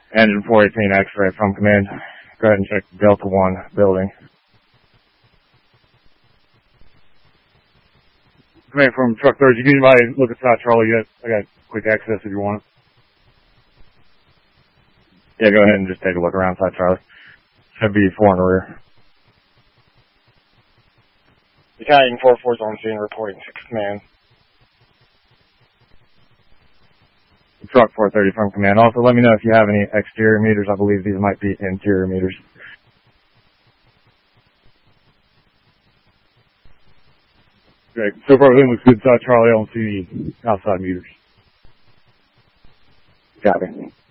Engine 418 X-ray from command. Go ahead and check Delta 1 building. Command from truck 30. You can anybody look inside Charlie yet? I got quick access if you want. Yeah, go ahead and just take a look around inside Charlie. Should be 4 in the rear. Battalion 44's on scene reporting 6 command. Truck 430 from command. Also, let me know if you have any exterior meters. I believe these might be interior meters. Great. So far, everything looks good inside Charlie. I don't see any outside meters. Copy.